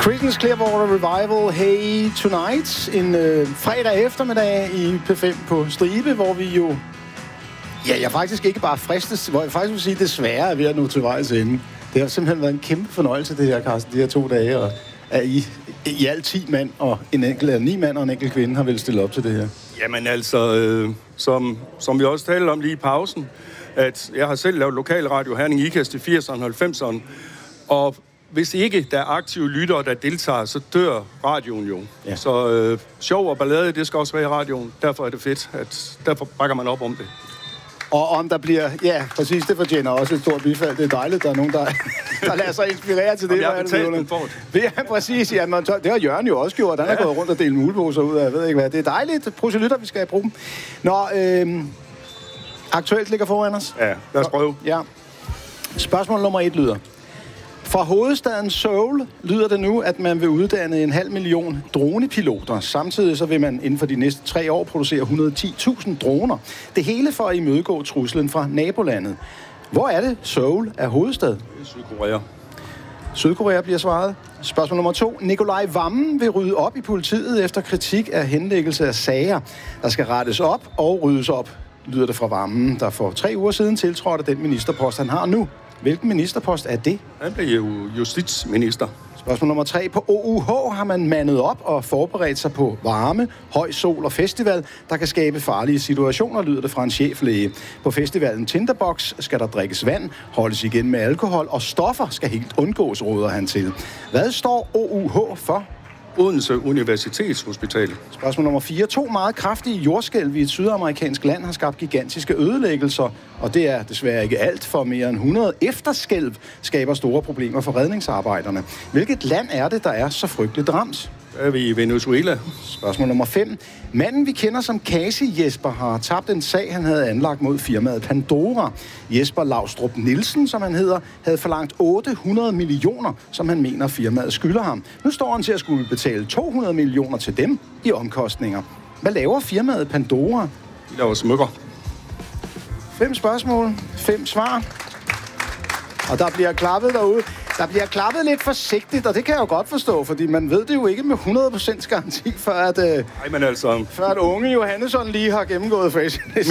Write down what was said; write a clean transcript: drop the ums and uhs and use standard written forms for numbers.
Creedence Clearwater Revival, Hey Tonight. En fredag eftermiddag i P5 på Stribe, hvor vi jo... Ja, jeg faktisk ikke bare fristes, hvor jeg faktisk vil sige, desværre er ved at nå til vejs ende. Det har simpelthen været en kæmpe fornøjelse, det her, Carsten, de her 2 dage, og at I alt 10 mand og 9 mand og en enkelt kvinde har vel stillet op til det her. Jamen altså, som vi også talte om lige i pausen, at jeg har selv lavet lokalradio Herning Ikast i 80'erne og 90'erne, og hvis ikke der er aktive lyttere, der deltager, så dør radioen jo. Ja. Så sjov og ballade, det skal også være i radioen. Derfor er det fedt, at derfor bakker man op om det. Og om der bliver... Ja, præcis, det fortjener også et stort bifald. Det er dejligt, der er nogen, der lader sig inspirere til det. Jeg har betalt den for det. Ja, præcis. Ja, det har Jørgen jo også gjort. Han har gået rundt og delt muleposer ud af, jeg ved ikke hvad. Det er dejligt. Proselytter, vi skal bruge dem. Nå, aktuelt ligger foran os. Ja, lad os prøve. Ja. Spørgsmål nummer 1 lyder... Fra hovedstaden Seoul lyder det nu, at man vil uddanne 500.000 dronepiloter. Samtidig så vil man inden for de næste 3 år producere 110.000 droner. Det hele for at imødegå truslen fra nabolandet. Hvor er det Seoul er hovedstad? Det er Sydkorea. Sydkorea bliver svaret. Spørgsmål nummer 2. Nikolaj Wammen vil rydde op i politiet efter kritik af henlæggelse af sager. Der skal rettes op og ryddes op, lyder det fra Wammen, der for 3 uger siden tiltrådte den ministerpost, han har nu. Hvilken ministerpost er det? Han bliver jo justitsminister. Spørgsmål nummer 3. På OUH har man mandet op og forberedt sig på varme, høj sol og festival, der kan skabe farlige situationer, lyder det fra en cheflæge. På festivalen Tinderbox skal der drikkes vand, holdes igen med alkohol, og stoffer skal helt undgås, råder han til. Hvad står OUH for? Odense Universitetshospital. Spørgsmål nummer 4. 2 meget kraftige jordskælv i et sydamerikansk land har skabt gigantiske ødelæggelser, og det er desværre ikke alt, for mere end 100 efterskælv skaber store problemer for redningsarbejderne. Hvilket land er det, der er så frygteligt ramt? Er vi i Venezuela? Spørgsmål nummer 5. Manden, vi kender som Kasi Jesper, har tabt en sag, han havde anlagt mod firmaet Pandora. Jesper Laustrup Nielsen, som han hedder, havde forlangt 800 millioner, som han mener firmaet skylder ham. Nu står han til at skulle betale 200 millioner til dem i omkostninger. Hvad laver firmaet Pandora? De laver smykker. 5 spørgsmål, 5 svar. Og der bliver klappet derude. Der bliver klappet lidt forsigtigt, og det kan jeg jo godt forstå, fordi man ved det jo ikke med 100% garanti, før at unge Johannesson lige har gennemgået facen.